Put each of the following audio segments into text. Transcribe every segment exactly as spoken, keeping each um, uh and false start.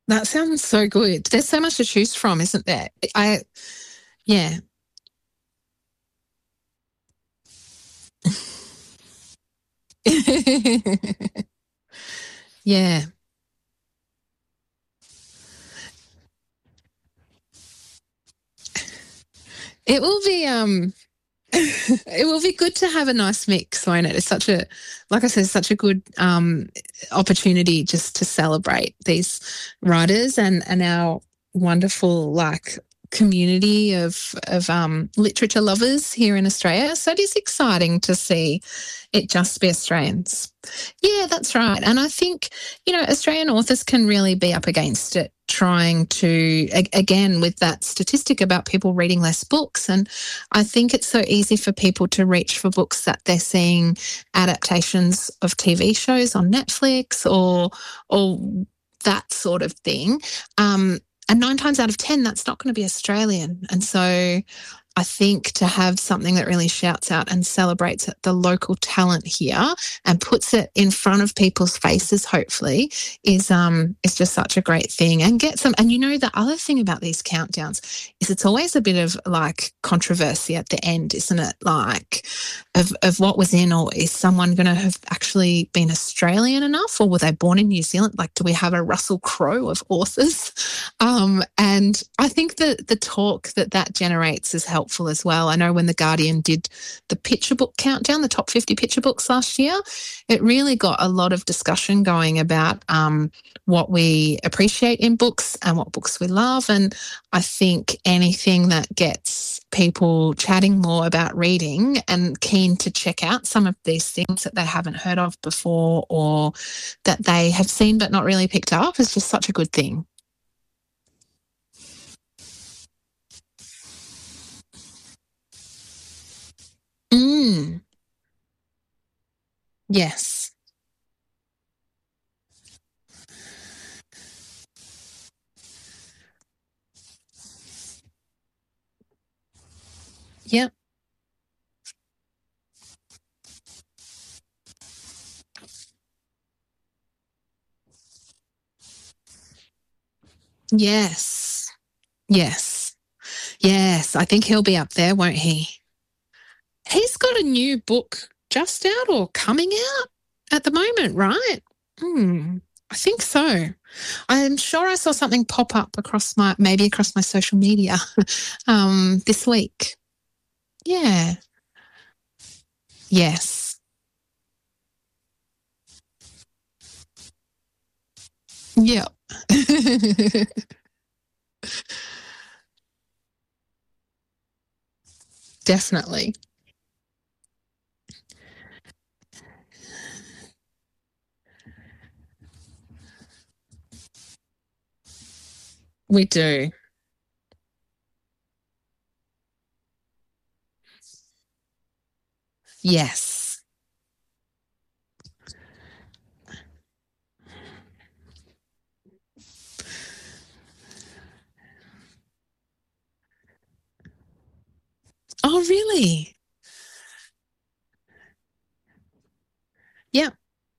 That sounds so good. There's so much to choose from, isn't there? I, yeah. Yeah. It will be um it will be good to have a nice mix, won't it? It's such a, like I said, such a good um opportunity just to celebrate these writers and and our wonderful like community of of um literature lovers here in Australia. So it is exciting to see it just be Australians. Yeah, that's right. And I think, you know, Australian authors can really be up against it, trying to, again, with that statistic about people reading less books. And I think it's so easy for people to reach for books that they're seeing adaptations of T V shows on Netflix or, or that sort of thing. Um, and nine times out of ten, that's not going to be Australian. And so I think to have something that really shouts out and celebrates the local talent here and puts it in front of people's faces, hopefully, is um is just such a great thing. And get some. And you know, the other thing about these countdowns is it's always a bit of like controversy at the end, isn't it? Like of of what was in, or is someone going to have actually been Australian enough, or were they born in New Zealand? Like, do we have a Russell Crowe of authors? Um, and I think that the talk that that generates is helpful as well. I know when The Guardian did the picture book countdown, the top fifty picture books last year, it really got a lot of discussion going about um, what we appreciate in books and what books we love. And I think anything that gets people chatting more about reading and keen to check out some of these things that they haven't heard of before or that they have seen but not really picked up is just such a good thing. Mm, yes. Yep. Yes. Yes. Yes. I think he'll be up there, won't he? He's got a new book just out or coming out at the moment, right? Hmm. I think so. I'm sure I saw something pop up across my, maybe across my social media um, this week. Yeah. Yes. Yeah. Definitely. We do. Yes. Oh, really? Yeah.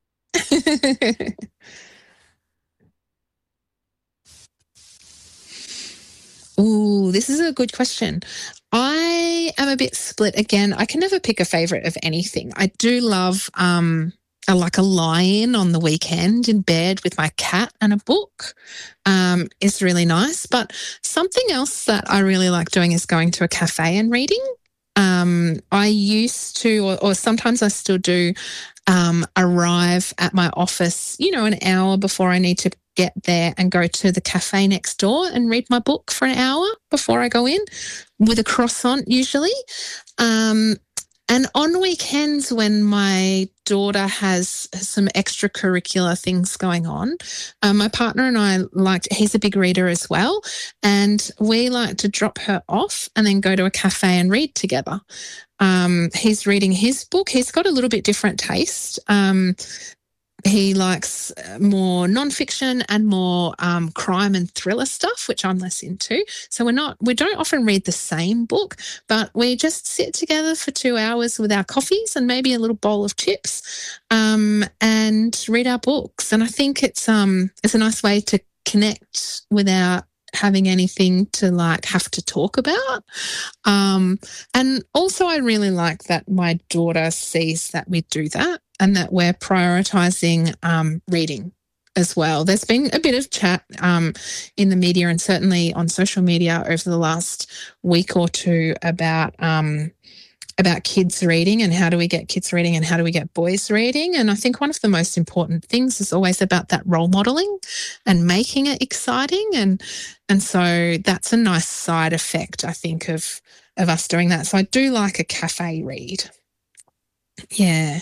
Ooh, this is a good question. I am a bit split again. I can never pick a favorite of anything. I do love um a, like a lie-in on the weekend in bed with my cat and a book um, is really nice. But something else that I really like doing is going to a cafe and reading. Um, I used to, or, or sometimes I still do, um, arrive at my office, you know, an hour before I need to get there and go to the cafe next door and read my book for an hour before I go in with a croissant usually. Um, and on weekends, when my daughter has some extracurricular things going on, um, my partner and I like, he's a big reader as well. And we like to drop her off and then go to a cafe and read together. Um, he's reading his book. He's got a little bit different taste. Um, he likes more nonfiction and more um, crime and thriller stuff, which I'm less into. So we're not, we don't often read the same book, but we just sit together for two hours with our coffees and maybe a little bowl of chips, um, and read our books. And I think it's um, it's a nice way to connect without having anything to like have to talk about. Um, and also I really like that my daughter sees that we do that and that we're prioritizing um, reading as well. There's been a bit of chat um, in the media and certainly on social media over the last week or two about um, about kids reading and how do we get kids reading and how do we get boys reading. And I think one of the most important things is always about that role modelling and making it exciting. And and so that's a nice side effect, I think, of of us doing that. So I do like a cafe read. Yeah.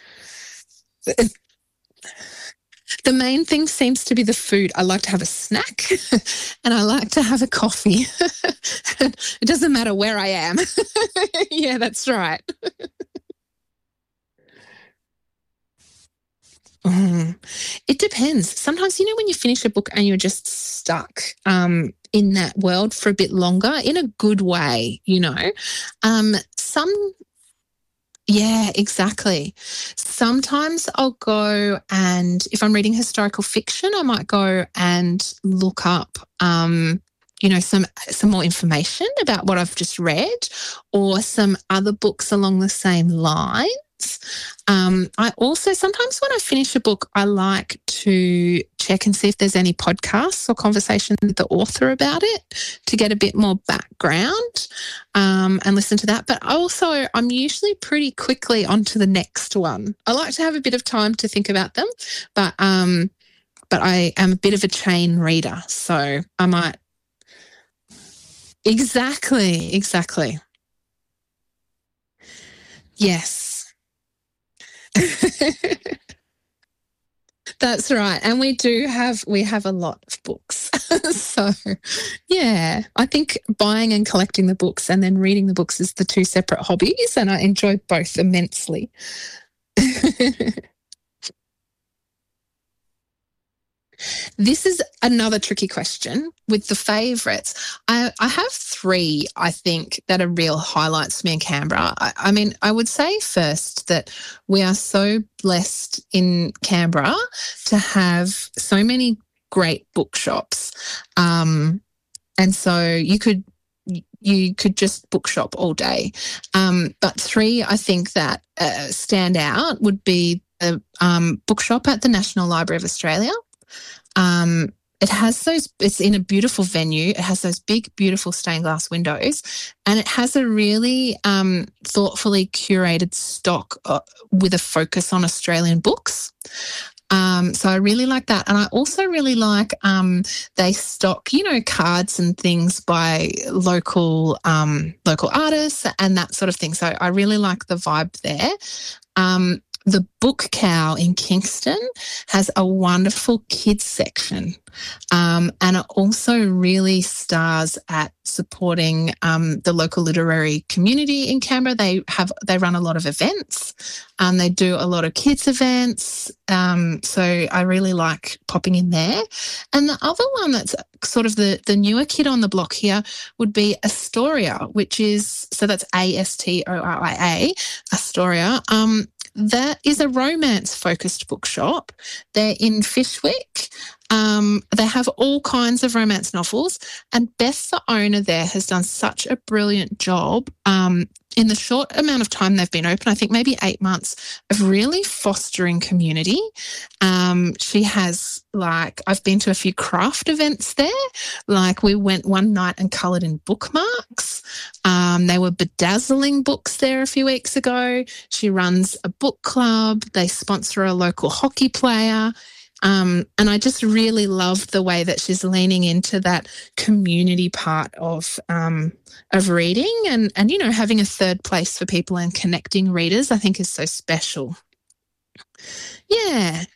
The main thing seems to be the food. I like to have a snack and I like to have a coffee. It doesn't matter where I am. Yeah, that's right. Mm. It depends. Sometimes, you know, when you finish a book and you're just stuck um, in that world for a bit longer, in a good way, you know, um, some yeah, exactly. Sometimes I'll go and if I'm reading historical fiction, I might go and look up, um, you know, some some more information about what I've just read or some other books along the same lines. Um, I also sometimes when I finish a book, I like to check and see if there's any podcasts or conversation with the author about it to get a bit more background um, and listen to that. But also, I'm usually pretty quickly on to the next one. I like to have a bit of time to think about them, but um, but I am a bit of a chain reader, so I might exactly, exactly, yes. That's right. And we do have we have a lot of books. So yeah, I think buying and collecting the books and then reading the books is the two separate hobbies and I enjoy both immensely. This is another tricky question with the favourites. I, I have three, I think, that are real highlights for me in Canberra. I, I mean, I would say first that we are so blessed in Canberra to have so many great bookshops. Um, and so you could you could just bookshop all day. Um, but three, I think that uh, stand out would be a um, bookshop at the National Library of Australia. Um, it has those, it's in a beautiful venue. It has those big, beautiful stained glass windows and it has a really um, thoughtfully curated stock uh, with a focus on Australian books. Um, so I really like that. And I also really like um, they stock, you know, cards and things by local um, local artists and that sort of thing. So I really like the vibe there. Um, the Book Cow in Kingston has a wonderful kids section um, and it also really stars at supporting um, the local literary community in Canberra. They have they run a lot of events and they do a lot of kids events. Um, so I really like popping in there. And the other one that's sort of the, the newer kid on the block here would be Astoria, which is, so that's A S T O R I A, Astoria. Um, that is a romance-focused bookshop. They're in Fyshwick. Um, they have all kinds of romance novels and Beth, the owner there, has done such a brilliant job um, in the short amount of time they've been open, I think maybe eight months, of really fostering community. Um, she has, like, I've been to a few craft events there. Like, we went one night and coloured in bookmarks. Um, they were bedazzling books there a few weeks ago. She runs a book club. They sponsor a local hockey player. Um, and I just really love the way that she's leaning into that community part of um, of reading and, and, you know, having a third place for people and connecting readers, I think is so special. Yeah.